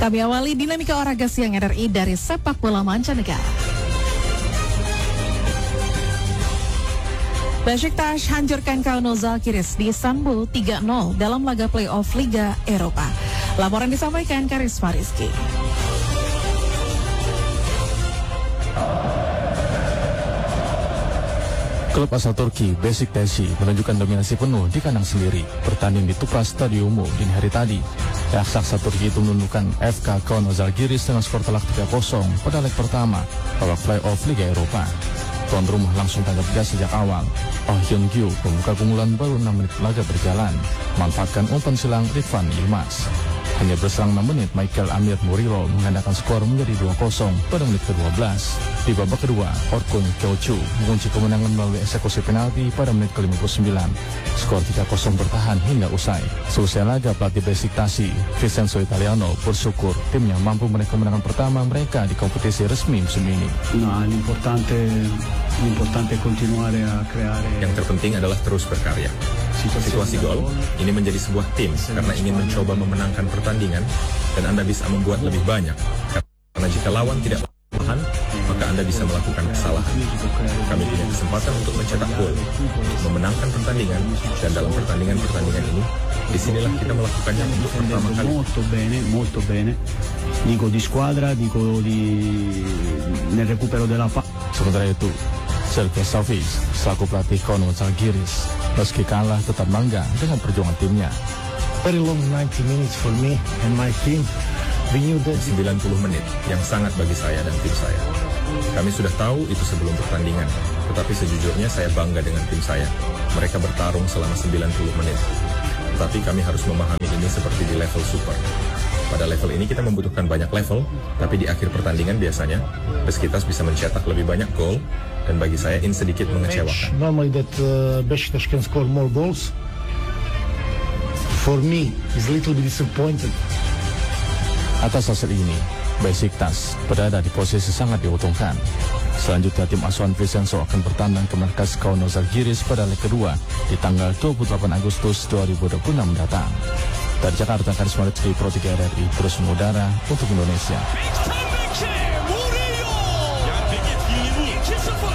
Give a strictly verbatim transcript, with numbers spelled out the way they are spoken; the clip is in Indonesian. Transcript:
Kami awali dinamika olahraga siang R R I dari sepak bola mancanegara. Besiktas hancurkan Kauno Žalgiris di Istanbul tiga nol dalam laga playoff Liga Eropa. Laporan disampaikan Karisma Rizky. Klub asal Turki Besiktas menunjukkan dominasi penuh di kandang sendiri. Bertanding di Tupra Stadium dini hari tadi, raksasa Turki itu menundukkan F K Kauno Žalgiris dengan skor telak tiga kosong pada leg pertama babak playoff Liga Eropa. Tuan rumah langsung tanggap gas sejak awal. Oh Hyun-gyu membuka keunggulan baru enam menit laga berjalan, manfaatkan umpan silang Ridvan Yilmaz. Hanya berselang enam menit, Michael Amir Murillo menggandakan skor menjadi dua kosong pada menit ke dua belas. Di babak kedua, Orkun Kyochu mengunci kemenangan melalui eksekusi penalti pada menit ke lima puluh sembilan. Skor tiga kosong bertahan hingga usai. Selesai laga, pelatih Besiktas, Vincenzo Italiano, bersyukur timnya mampu meraih kemenangan pertama mereka di kompetisi resmi musim ini. No, l'importante, l'importante continuare a creare. Yang terpenting adalah terus berkarya. Situasi gol ini menjadi sebuah tim karena ingin mencoba memenangkan pertandingan dan Anda bisa membuat lebih banyak. Karena jika lawan tidak tahan, maka Anda bisa melakukan kesalahan. Kami punya kesempatan untuk mencetak gol, memenangkan pertandingan, dan dalam pertandingan-pertandingan ini, disinilah kita melakukannya untuk pertama kali. Molto bene, molto bene. Dico di squadra, dico di nel recupero della palla. Sementara itu, Sergej Savic selaku pelatih Kauno Žalgiris meski kalah tetap bangga dengan perjuangan timnya. Very long ninety minutes for me and my team. sembilan puluh menit yang sangat bagi saya dan tim saya. Kami sudah tahu itu sebelum pertandingan, tetapi sejujurnya saya bangga dengan tim saya. Mereka bertarung selama sembilan puluh menit. Tetapi kami harus memahami ini seperti di level super. Pada level ini kita membutuhkan banyak level, tapi di akhir pertandingan biasanya Besiktas bisa mencetak lebih banyak gol, dan bagi saya ini sedikit mengecewakan. Normally that uh, Besiktas can score more goals. For me, is a little bit disappointed. Atas hasil ini, Besiktas berada di posisi sangat diuntungkan. Selanjutnya tim asuhan Vincenzo akan bertandang ke markas Kauno Žalgiris pada leg kedua di tanggal dua puluh delapan Agustus dua ribu dua puluh enam mendatang. Dari Jakarta, Karisma Rizky, Pro tiga R R I, terus mengudara untuk Indonesia.